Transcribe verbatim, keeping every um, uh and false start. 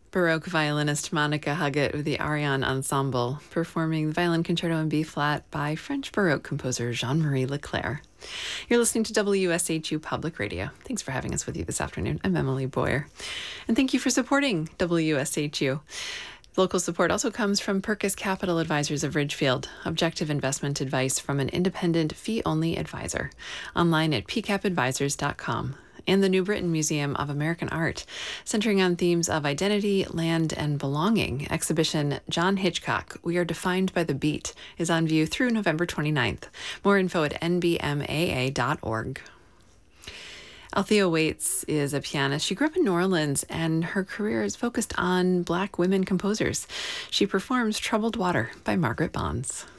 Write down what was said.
Baroque violinist Monica Huggett with the Ariane Ensemble, performing the Violin Concerto in B-flat by French Baroque composer Jean-Marie Leclerc. You're listening to W S H U Public Radio. Thanks for having us with you this afternoon. I'm Emily Boyer. And thank you for supporting W S H U. Local support also comes from Purkis Capital Advisors of Ridgefield, objective investment advice from an independent, fee-only advisor. Online at p cap advisors dot com. And the New Britain Museum of American Art, centering on themes of identity, land, and belonging. Exhibition John Hitchcock, We Are Defined by the Beat, is on view through November twenty-ninth. More info at n b m a a dot org. Althea Waits is a pianist. She grew up in New Orleans, and her career is focused on Black women composers. She performs Troubled Water by Margaret Bonds.